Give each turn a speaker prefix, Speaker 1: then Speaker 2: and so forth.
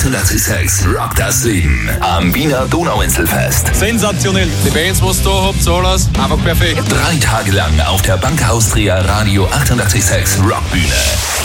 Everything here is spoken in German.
Speaker 1: 886 Rock das Leben am Wiener Donauinselfest.
Speaker 2: Sensationell. Die Bands, was da habt, so alles, einfach perfekt.
Speaker 1: 3 Tage lang auf der Bank Austria Radio 886 Rockbühne.